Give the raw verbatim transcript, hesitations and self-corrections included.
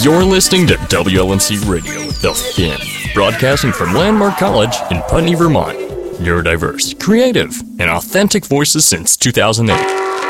You're listening to W L N C Radio, The Fin, broadcasting from Landmark College in Putney, Vermont. Neurodiverse, creative, and authentic voices since two thousand eight.